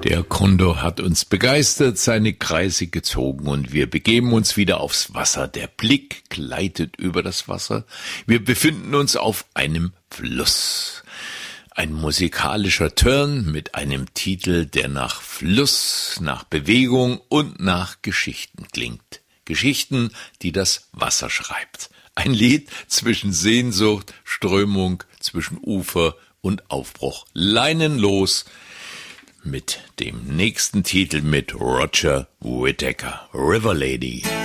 Der Kondor hat uns begeistert, seine Kreise gezogen und wir begeben uns wieder aufs Wasser. Der Blick gleitet über das Wasser. Wir befinden uns auf einem Fluss. Ein musikalischer Turn mit einem Titel, der nach Fluss, nach Bewegung und nach Geschichten klingt. Geschichten, die das Wasser schreibt. Ein Lied zwischen Sehnsucht, Strömung, zwischen Ufer und Aufbruch. Leinen los mit dem nächsten Titel mit Roger Whittaker, River Lady.